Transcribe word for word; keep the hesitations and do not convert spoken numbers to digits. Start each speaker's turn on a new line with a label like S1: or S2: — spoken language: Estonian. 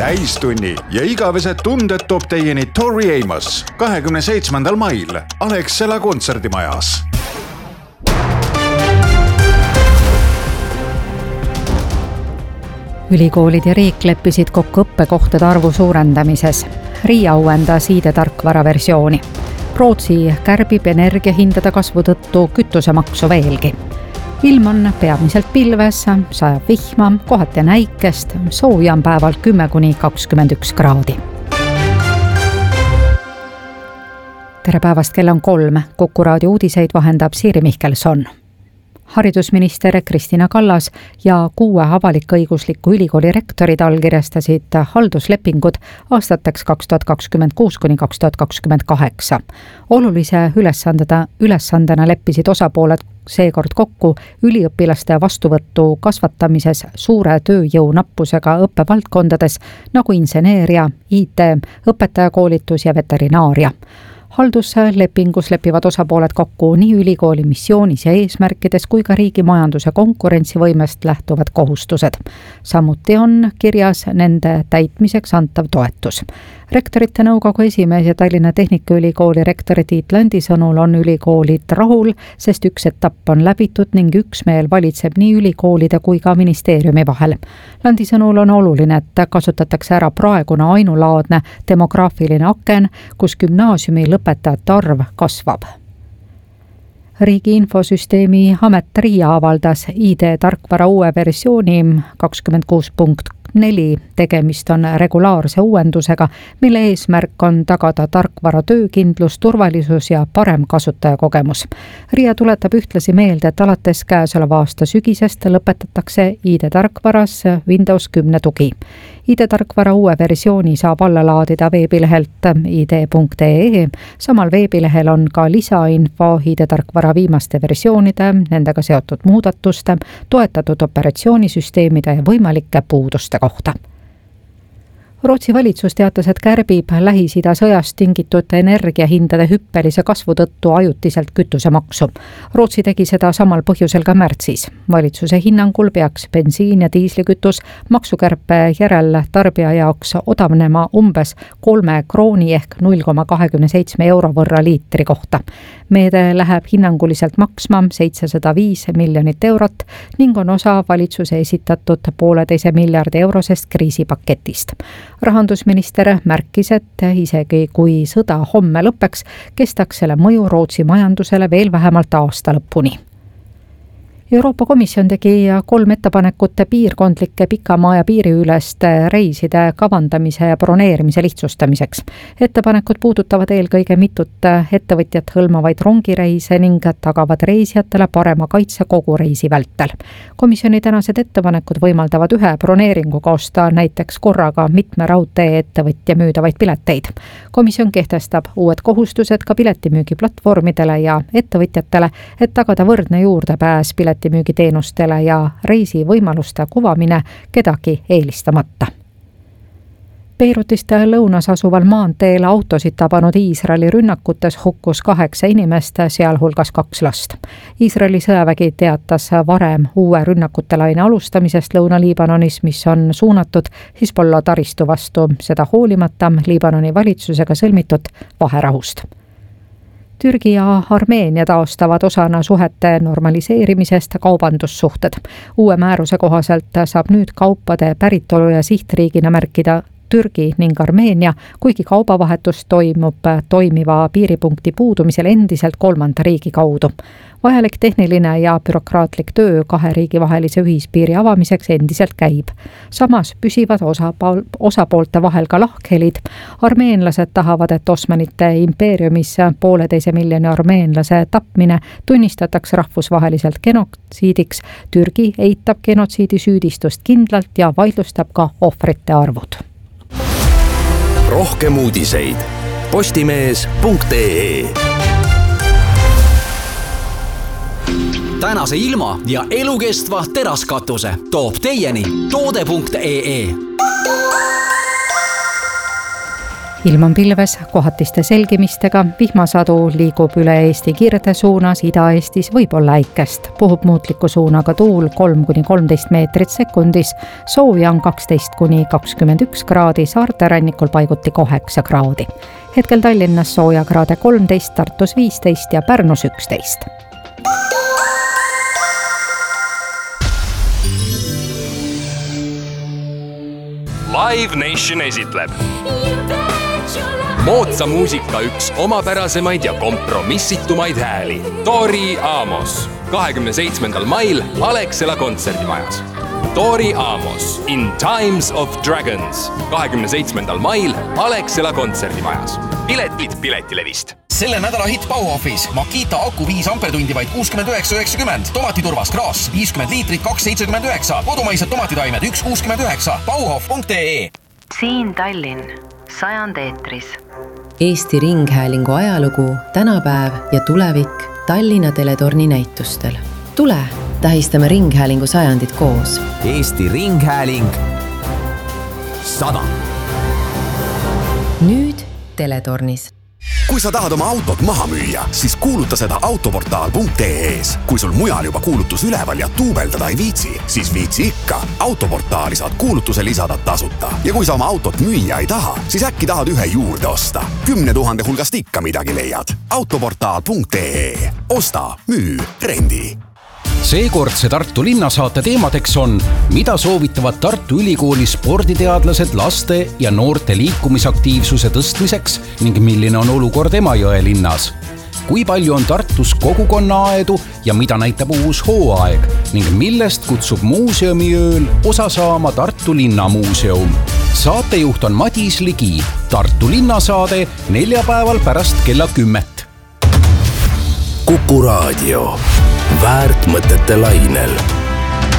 S1: täistunni ja igavesed tunded toob teieni Tori Amos kahekümne seitsmendal mail Alexela kontserdimajas.
S2: Ülikoolid ja riik leppisid kokku õppekohtade arvu suurendamises. Riia uuendas I D-tarkvara versiooni. Rootsi kärbib energiahindade kasvu tõttu kütusemaksu veelgi. Ilm on peamiselt pilves, sajab vihma, kohati näikest, sooja on päeval kümme kuni kakskümmend üks kraadi. Tere päevast, kell on kolm. Kuku raadio uudiseid vahendab Siiri Mihkelson. Haridusminister Kristina Kallas ja kuue avalik-õigusliku ülikooli rektorid allkirjastasid halduslepingud aastateks kaks tuhat kakskümmend kuus kuni kaks tuhat kakskümmend kaheksa. Olulise ülesandena, ülesandena leppisid osapooled seekord kokku üliõpilaste vastuvõttu kasvatamises suure tööjõu nappusega õppevaldkondades nagu inseneeria, I T, õpetajakoolitus ja veterinaaria. Halduslepingus lepivad osapooled kokku nii ülikooli missioonis ja eesmärkides kui ka riigi majanduse konkurentsivõimest lähtuvad kohustused. Samuti on kirjas nende täitmiseks antav toetus. Rektorite nõukogu esimees ja Tallinna Tehnikaülikooli rektori Tiit Landi sõnul on ülikoolid rahul, sest üks etapp on läbitud ning üksmeel valitseb nii ülikoolide kui ka ministeeriumi vahel. Landi sõnul on oluline, et kasutatakse ära praegune ainulaadne demograafiline aken, kus gümnaasiumi lõpetajate arv kasvab. Riigi infosüsteemi amet Riia avaldas I D-tarkvara uue versiooni kakskümmend kuus punkt neli. Tegemist on regulaarse uuendusega, mille eesmärk on tagada tarkvara töökindlus, turvalisus ja parem kasutajakogemus. Riia tuletab ühtlasi meelde, et alates käesoleva aasta sügisest lõpetatakse I D-tarkvaras Windows kümme tugi. I D-tarkvara uue versiooni saab alla laadida veebilehelt i d punkt e e. Samal veebilehel on ka lisainfo I D-tarkvara viimaste versioonide, nendega seotud muudatuste, toetatud operatsioonisüsteemide ja võimalike puuduste kohta. Rootsi valitsus teatas, et kärbib Lähis-Ida sõjast tingitud energiahindade hüppelise kasvu tõttu ajutiselt kütusemaksu. Rootsi tegi seda samal põhjusel ka märtsis. Valitsuse hinnangul peaks bensiin ja diislikütus maksukärpe järel tarbija jaoks odavnema umbes kolme krooni ehk null koma kakskümmend seitse euro võrra liitri kohta. Meede läheb hinnanguliselt maksma seitsesada viis miljonit eurot ning on osa valitsuse esitatud pooleteise miljardi eurosest kriisipaketist. Rahandusminister märkis, et isegi kui sõda homme lõpeks, kestaks selle mõju Rootsi majandusele veel vähemalt aasta lõpuni. Euroopa Komisjon tegi kolm ettepanekut piirkondlike pikamaa ja piiriüleste reiside kavandamise ja broneerimise lihtsustamiseks. Ettepanekud puudutavad eelkõige mitut ettevõtjat hõlmavaid rongireise ning tagavad reisijatele parema kaitse kogu reisi vältel. Komisjoni tänased ettepanekud võimaldavad ühe broneeringuga osta näiteks korraga mitme raudtee ettevõtja müüdavaid pileteid. Komisjon kehtestab uued kohustused ka piletimüügiplatvormidele ja ettevõtjatele, et tagada võrdne juurdepääs pilet müügiteenustele ja reisi võimaluste kuvamine kedagi eelistamata. Beirutist lõunas asuval maanteel autosid tabanud Iisraeli rünnakutes hukkus kaheksa inimest, sealhulgas kaks last. Iisraeli sõjavägi teatas varem uue rünnakutelaine alustamisest Lõuna-Liibanonis, mis on suunatud Hezbollah taristu vastu, seda hoolimata Liibanoni valitsusega sõlmitud vaherahust. Türgi ja Armeenia taastavad osana suhete normaliseerimisest kaubandussuhted. Uue määruse kohaselt saab nüüd kaupade päritolu ja sihtriigina märkida Türgi ning Armeenia, kuigi kaubavahetus toimub toimiva piiripunkti puudumisel endiselt kolmanda riigi kaudu. Vajalik tehniline ja bürokraatlik töö kahe riigi vahelise ühispiiri avamiseks endiselt käib. Samas püsivad osapool, osapoolte vahel ka lahkhelid. Armeenlased tahavad, et Osmanite impeeriumis pooleteise miljoni armeenlase tapmine tunnistatakse rahvusvaheliselt genotsiidiks. Türgi eitab genotsiidi süüdistust kindlalt ja vaidlustab ka ohvrite arvud.
S3: Rohkem uudiseid postimees punkt ee. Tänase ilma ja elukestva teraskatuse toob teieni toode punkt ee.
S2: ilm on pilves kohatiste selgimistega, vihmasadu liigub üle Eesti kirde suunas, Ida-Eestis võib olla äikest. Puhub muutliku suunaga tuul kolm kuni kolmteist meetrit sekundis, sooja on kaksteist kuni kakskümmend üks kraadi, saarte rannikul paiguti kaheksa kraadi. Hetkel Tallinnas sooja kraade kolmteist, Tartus viisteist ja Pärnus üksteist.
S4: Live Nation esitleb moodsa muusika üks omapärasemaid ja kompromissitumaid hääli. Tori Amos kahekümne seitsmendal mail Alexela kontserdimajas. Tori Amos in Times of Dragons kahekümne seitsmendal mail Alexela kontserdimajas. Piletid Piletilevist.
S5: Selle nädala hitt Bauhofis. Makita aku viis ampertundi vaid kuuskümmend üheksa üheksakümmend. Tomatiturvas kraas viiskümmend liitrit kaks seitsekümmend üheksa. Kodumaised tomatitaimed üks kuuskümmend üheksa. bauhof punkt ee.
S6: Siin Tallinn, sajand eetris.
S7: Eesti Ringhäälingu ajalugu, tänapäev ja tulevik Tallinna Teletorni näitustel. Tule, tähistame Ringhäälingu sajandit koos.
S3: Eesti Ringhääling sada.
S7: Nüüd Teletornis.
S8: Kui sa tahad oma autot maha müüa, siis kuuluta seda autoportaal punkt ee-s. Kui sul mujal juba kuulutus üleval ja tuubeldada ei viitsi, siis viitsi ikka. Autoportaali saad kuulutuse lisada tasuta. Ja kui sa oma autot müüa ei taha, siis äkki tahad ühe juurde osta. Kümne tuhande hulgast ikka midagi leiad. autoportaal punkt ee. Osta, müü, rendi.
S9: Seekordse Tartu linnasaate teemadeks on, mida soovitavad Tartu Ülikooli sporditeadlased laste ja noorte liikumisaktiivsuse tõstmiseks ning milline on olukord Emajõe linnas. Kui palju on Tartus kogukonnaaedu ja mida näitab uus hooaeg ning millest kutsub muuseumiööl osa saama Tartu linnamuuseum. Saatejuht on Madis Ligi. Tartu linnasaade neljapäeval pärast kella kümmet.
S3: Kuku Raadio. Väärt mõtete lainel.